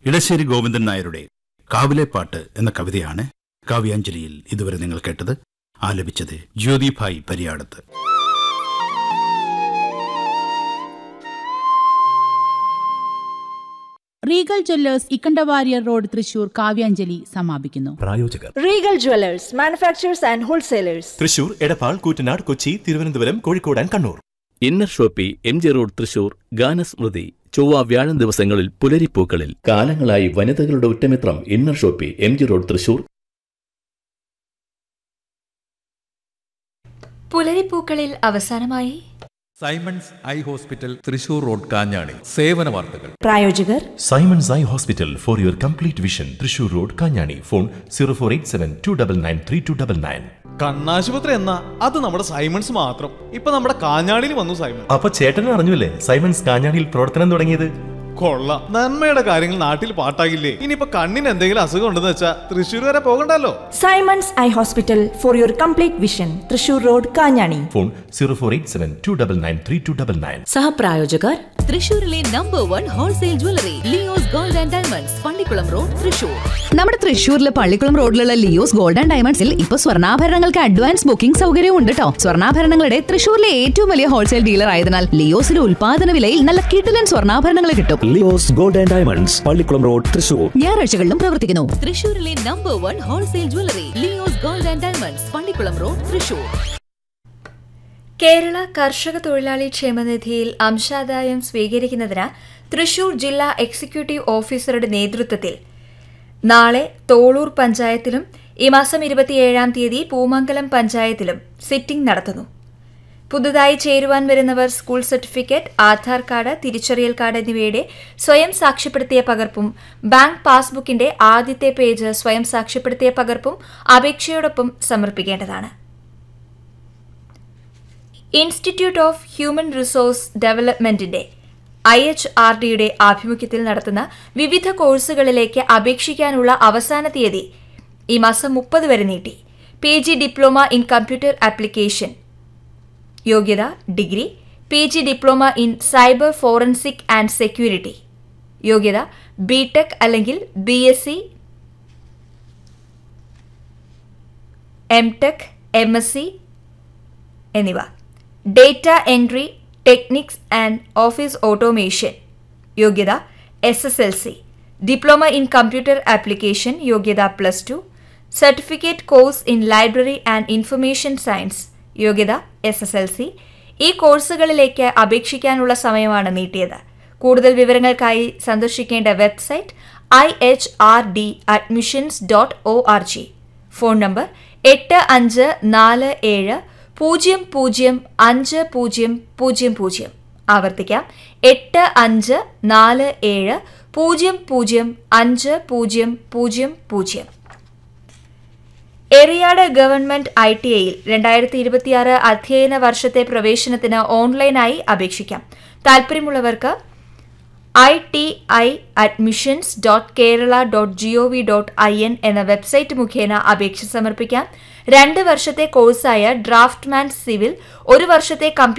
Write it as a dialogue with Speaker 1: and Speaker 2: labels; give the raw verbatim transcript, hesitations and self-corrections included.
Speaker 1: ഇടശ്ശേരി ഗോവിന്ദൻ നായരുടെ കാവിലെ പാട്ട് എന്ന കവിതയാണ് കാവ്യാഞ്ജലിയിൽ ഇതുവരെ നിങ്ങൾ കേട്ടത്. ആലപിച്ചത് Jyothibhai Pariyadath.
Speaker 2: Regal Jewellers Ikkanda Warrier road Thrissur Kavyanjali സമാപിക്കുന്നു.
Speaker 3: പ്രായോജകർ
Speaker 4: Regal Jewellers manufacturers and wholesalers,
Speaker 3: Thrissur, Edappal, Koottanad, Kochi, Thiruvananthapuram, Kozhikode and Kannur.
Speaker 5: Inner Shopee, M G road Thrissur. ഗാനസ്മൃതി ചൊവ്വ വ്യാഴം ദിവസങ്ങളിൽ പുലരിപ്പൂക്കളിൽ. കാലങ്ങളായി വനിതകളുടെ ഉറ്റമിത്രം inner Shopee, M G road Thrissur.
Speaker 6: പുലരിപ്പൂക്കളിൽ അവസാനമായി
Speaker 7: Symons eye hospital, Thrissur road, Kanjani. സേവന വാർത്തകൾ.
Speaker 4: പ്രായോജകർ
Speaker 3: Symons eye hospital for your complete vision, Thrissur road, Kanjani. Phone zero four eight seven to double nine three to double nine.
Speaker 8: കണ്ണാശുപത്രി എന്നാ അത് നമ്മുടെ സൈമൺസ് മാത്രം. ഇപ്പൊ നമ്മുടെ കാഞ്ഞാണിയിൽ വന്നു സൈമൺ.
Speaker 3: അപ്പൊ ചേട്ടൻ അറിഞ്ഞില്ലേ സൈമൺസ് കാഞ്ഞാണിയിൽ പ്രവർത്തനം തുടങ്ങിയത്?
Speaker 8: കൊള്ളാം. നന്മയുടെ കാര്യങ്ങൾ നാട്ടിൽ പാട്ടാകില്ലേ? ഇനിയിപ്പൊ കണ്ണിന് എന്തെങ്കിലും അസുഖം ഉണ്ടെന്ന് വെച്ചാ തൃശ്ശൂർ വരെ പോകണ്ടല്ലോ.
Speaker 4: Symons eye hospital for your complete vision, Thrissur road, Kanjani.
Speaker 3: Phone zero four eight seven to double nine three to double nine.
Speaker 6: സഹപ്രായോജകർ തൃശൂരിലെ number one wholesale jewellery Leo's gold and diamonds, Pallikkulam road, Thrissur.
Speaker 9: നമ്മുടെ തൃശൂരിലെ പള്ളിക്കുളം റോഡിലുള്ള ലിയോസ് ഗോൾഡ് ആൻഡ് ഡയമണ്ട്സിൽ ഇപ്പൊ സ്വർണ്ണാഭരണങ്ങൾക്ക് അഡ്വാൻസ് ബുക്കിംഗ് സൗകര്യവും ഉണ്ട് കേട്ടോ. സ്വർണ്ണാഭരണങ്ങളുടെ തൃശൂരിലെ ഏറ്റവും വലിയ ഹോൾസെയിൽ ഡീലർ ആയതിനാൽ ലിയോസിലെ ഉൽപാദന വിലയിൽ നല്ല കിടിലൻ സ്വർണ്ണാഭരണങ്ങൾ കിട്ടും.
Speaker 10: Leo's gold and diamonds, Pallikkulam road, Thrissur.
Speaker 9: ഞായറാഴ്ചകളിലും പ്രവർത്തിക്കുന്നു.
Speaker 6: തൃശൂരിലെ number one wholesale jewellery Leo's gold and diamonds, Pallikkulam road, Thrissur. Kerala കർഷക തൊഴിലാളി ക്ഷേമനിധിയിൽ അംശാദായം സ്വീകരിക്കുന്നതിന് തൃശൂർ ജില്ലാ എക്സിക്യൂട്ടീവ് ഓഫീസറുടെ നേതൃത്വത്തിൽ നാളെ തോളൂർ പഞ്ചായത്തിലും ഈ മാസം ഇരുപത്തിയേഴാം തീയതി പൂമംഗലം പഞ്ചായത്തിലും സിറ്റിംഗ് നടത്തുന്നു. പുതുതായി ചേരുവാൻ വരുന്നവർ സ്കൂൾ സർട്ടിഫിക്കറ്റ്, ആധാർ കാർഡ്, തിരിച്ചറിയൽ കാർഡ് എന്നിവയുടെ സ്വയം സാക്ഷ്യപ്പെടുത്തിയ പകർപ്പും ബാങ്ക് പാസ്ബുക്കിന്റെ ആദ്യത്തെ പേജ് സ്വയം സാക്ഷ്യപ്പെടുത്തിയ പകർപ്പും അപേക്ഷയോടൊപ്പം സമർപ്പിക്കേണ്ടതാണ്. Institute of human resource ഡെവലപ്മെന്റിന്റെ I H R ഡിയുടെ ആഭിമുഖ്യത്തിൽ നടത്തുന്ന വിവിധ കോഴ്സുകളിലേക്ക് അപേക്ഷിക്കാനുള്ള അവസാന തീയതി ഈ മാസം മുപ്പത് വരെ നീട്ടി. P G diploma in computer application യോഗ്യത degree, P G diploma in cyber forensic and security യോഗ്യത ബി ടെക് അല്ലെങ്കിൽ B S C, M tech, M S C എന്നിവ. Data entry techniques and office automation യോഗ്യത S S L C, diploma in computer application യോഗ്യത plus two, certificate course in library and information science യോഗ്യത S S L C. ഈ കോഴ്സുകളിലേക്ക് അപേക്ഷിക്കാനുള്ള സമയമാണ് നീട്ടിയത്. കൂടുതൽ വിവരങ്ങൾക്കായി സന്ദർശിക്കേണ്ട website I H R D admissions dot O R G. Phone number എട്ട് അഞ്ച് നാല് ഏഴ് പൂജ്യം പൂജ്യം അഞ്ച് പൂജ്യം പൂജ്യം പൂജ്യം. ആവർത്തിക്കാം, എട്ട് അഞ്ച് നാല് ഏഴ് പൂജ്യം പൂജ്യം അഞ്ച് പൂജ്യം പൂജ്യം പൂജ്യം. എറിയാട് ഗവൺമെന്റ് ഐ ടി ഐയിൽ രണ്ടായിരത്തി ഇരുപത്തിയാറ് അധ്യയന വർഷത്തെ പ്രവേശനത്തിന് ഓൺലൈനായി അപേക്ഷിക്കാം. താൽപ്പര്യമുള്ളവർക്ക് I T I admissions dot Kerala dot G O V dot I N എന്ന വെബ്സൈറ്റ് മുഖേന അപേക്ഷ സമർപ്പിക്കാം. രണ്ട് വർഷത്തെ കോഴ്സായ ഡ്രാഫ്റ്റ്മാൻ സിവിൽ, ഒരു വർഷത്തെ